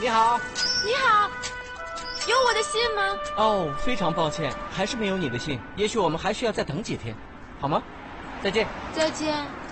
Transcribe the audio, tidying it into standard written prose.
你好。 你好，有我的信吗？ 哦，非常抱歉，还是没有你的信。也许我们还需要再等几天，好吗？再见。 再见。